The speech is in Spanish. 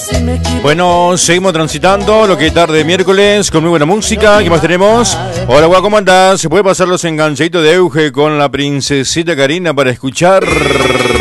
Bueno, seguimos transitando lo que es tarde de miércoles con muy buena música. ¿Qué más tenemos? Hola, guau, ¿cómo andás? ¿Se puede pasar los enganchaditos de Euge con la princesita Karina para escuchar?